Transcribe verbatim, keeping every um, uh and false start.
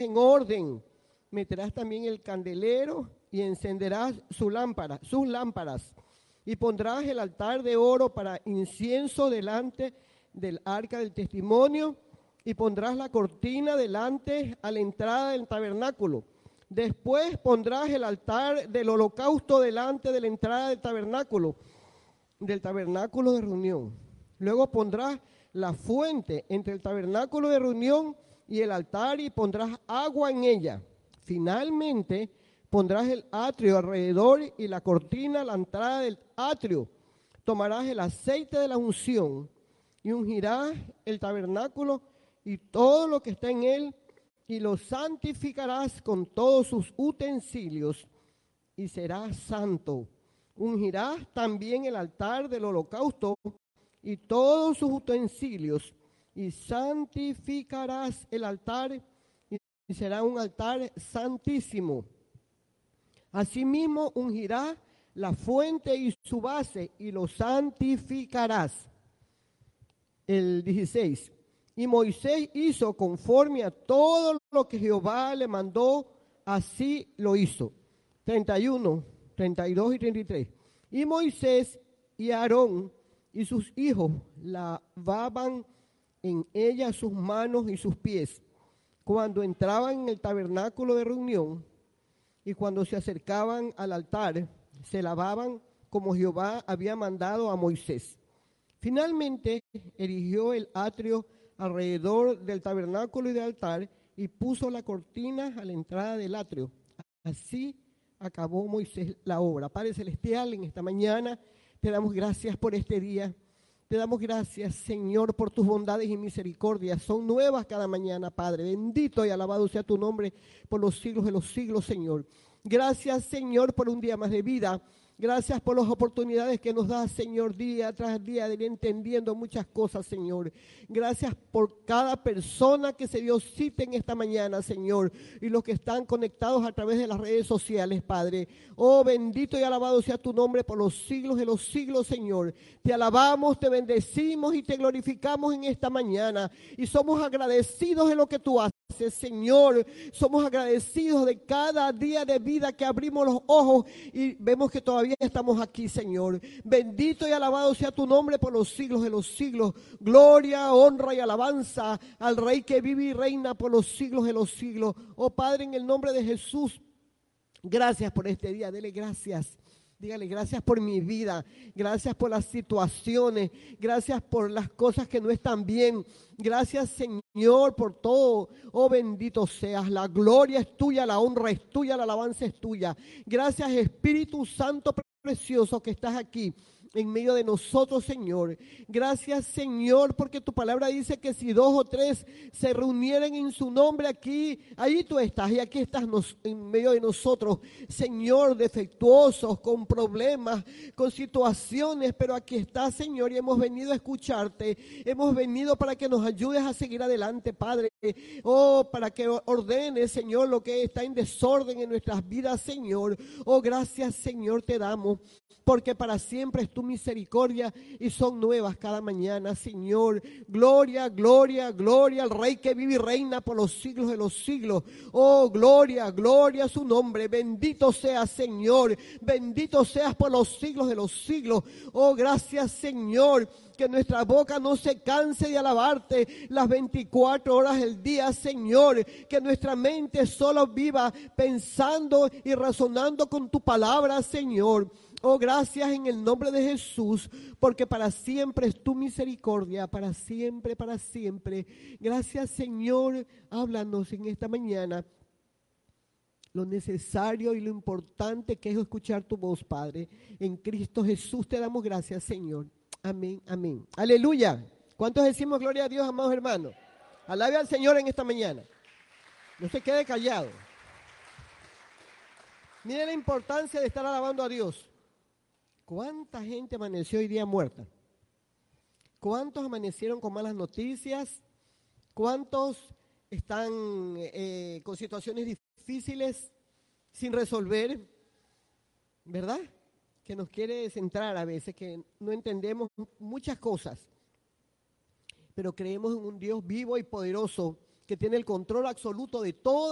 en orden. Meterás también el candelero y encenderás su lámpara, sus lámparas. Y pondrás el altar de oro para incienso delante del arca del testimonio. Y pondrás la cortina delante a la entrada del tabernáculo. Después pondrás el altar del holocausto delante de la entrada del tabernáculo, del tabernáculo de reunión. Luego pondrás la fuente entre el tabernáculo de reunión y el altar y pondrás agua en ella. Finalmente pondrás el atrio alrededor y la cortina a la entrada del atrio. Tomarás el aceite de la unción y ungirás el tabernáculo y todo lo que está en él, y lo santificarás con todos sus utensilios, y será santo. Ungirás también el altar del holocausto y todos sus utensilios, y santificarás el altar, y será un altar santísimo. Asimismo, ungirás la fuente y su base, y lo santificarás. El dieciséis. Y Moisés hizo conforme a todo lo que Jehová le mandó, así lo hizo. treinta y uno, treinta y dos y treinta y tres. Y Moisés y Aarón y sus hijos lavaban en ella sus manos y sus pies cuando entraban en el tabernáculo de reunión, y cuando se acercaban al altar, se lavaban como Jehová había mandado a Moisés. Finalmente erigió el atrio alrededor del tabernáculo y del altar, y puso la cortina a la entrada del atrio. Así acabó Moisés la obra. Padre Celestial, en esta mañana te damos gracias por este día. Te damos gracias, Señor, por tus bondades y misericordias. Son nuevas cada mañana, Padre. Bendito y alabado sea tu nombre por los siglos de los siglos, Señor. Gracias, Señor, por un día más de vida. Gracias por las oportunidades que nos das, Señor, día tras día, de ir entendiendo muchas cosas, Señor. Gracias por cada persona que se dio cita en esta mañana, Señor, y los que están conectados a través de las redes sociales, Padre. Oh, bendito y alabado sea tu nombre por los siglos de los siglos, Señor. Te alabamos, te bendecimos y te glorificamos en esta mañana, y somos agradecidos de lo que tú haces, Señor. Somos agradecidos de cada día de vida que abrimos los ojos y vemos que todavía estamos aquí, Señor. Bendito y alabado sea tu nombre por los siglos de los siglos. Gloria, honra y alabanza al Rey que vive y reina por los siglos de los siglos. Oh Padre, en el nombre de Jesús, gracias por este día. Dele gracias. Dígale, gracias por mi vida, gracias por las situaciones, gracias por las cosas que no están bien. Gracias, Señor, por todo. Oh, bendito seas. La gloria es tuya, la honra es tuya, la alabanza es tuya. Gracias, Espíritu Santo precioso, que estás aquí en medio de nosotros, Señor. Gracias, Señor, porque tu palabra dice que si dos o tres se reunieran en su nombre aquí, ahí tú estás, y aquí estás nos, en medio de nosotros, Señor, defectuosos, con problemas, con situaciones, pero aquí estás, Señor, y hemos venido a escucharte. Hemos venido para que nos ayudes a seguir adelante, Padre. Oh, para que ordenes, Señor, lo que está en desorden en nuestras vidas, Señor. Oh, gracias, Señor, te damos, porque para siempre es tu misericordia y son nuevas cada mañana, Señor. Gloria, gloria, gloria al Rey que vive y reina por los siglos de los siglos. Oh, gloria, gloria a su nombre. Bendito seas, Señor. Bendito seas por los siglos de los siglos. Oh, gracias, Señor. Que nuestra boca no se canse de alabarte las veinticuatro horas del día, Señor. Que nuestra mente solo viva pensando y razonando con tu palabra, Señor. Oh, gracias en el nombre de Jesús, porque para siempre es tu misericordia, para siempre, para siempre. Gracias, Señor. Háblanos en esta mañana lo necesario y lo importante que es escuchar tu voz, Padre. En Cristo Jesús te damos gracias, Señor. Amén, amén. Aleluya. ¿Cuántos decimos gloria a Dios, amados hermanos? Alabe al Señor en esta mañana. No se quede callado. Mire la importancia de estar alabando a Dios. ¿Cuánta gente amaneció hoy día muerta? ¿Cuántos amanecieron con malas noticias? ¿Cuántos están eh, con situaciones difíciles sin resolver? ¿Verdad? Que nos quiere centrar a veces, que no entendemos muchas cosas, pero creemos en un Dios vivo y poderoso que tiene el control absoluto de todo.